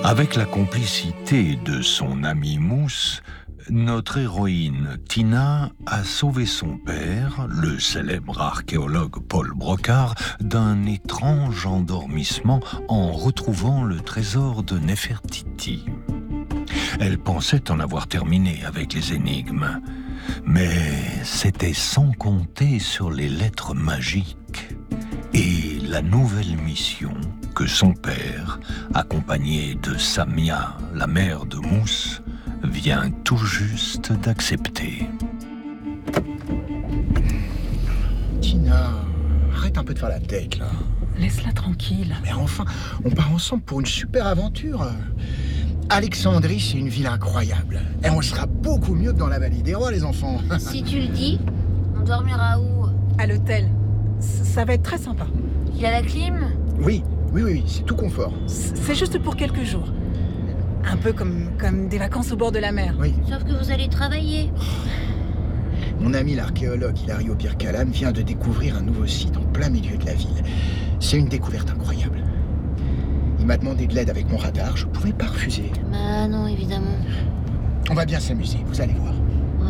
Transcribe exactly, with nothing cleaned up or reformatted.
Avec la complicité de son ami Mousse, notre héroïne Tina a sauvé son père, le célèbre archéologue Paul Brocard, d'un étrange endormissement en retrouvant le trésor de Nefertiti. Elle pensait en avoir terminé avec les énigmes, mais c'était sans compter sur les lettres magiques et la nouvelle mission que son père, accompagné de Samia, la mère de Mousse, vient tout juste d'accepter. Tina, arrête un peu de faire la tête, là. Laisse-la tranquille. Mais enfin, on part ensemble pour une super aventure. Alexandrie, c'est une ville incroyable. Et on sera beaucoup mieux que dans la vallée des rois, les enfants. Si tu le dis, on dormira où? À l'hôtel. C- Ça va être très sympa. Il y a la clim? Oui, oui, oui, c'est tout confort. C- C'est juste pour quelques jours. Un peu comme, comme des vacances au bord de la mer. Oui. Sauf que vous allez travailler. Mon ami l'archéologue Hilario Pircalam vient de découvrir un nouveau site en plein milieu de la ville. C'est une découverte incroyable. Il m'a demandé de l'aide avec mon radar, je pouvais pas refuser. Bah non, évidemment. On va bien s'amuser, vous allez voir.